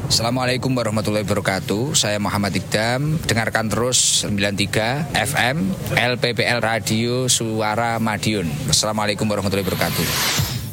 Assalamualaikum warahmatullahi wabarakatuh. Saya Muhammad Ikdam. Dengarkan terus 93 FM LPPL Radio Suara Madiun. Assalamualaikum warahmatullahi wabarakatuh.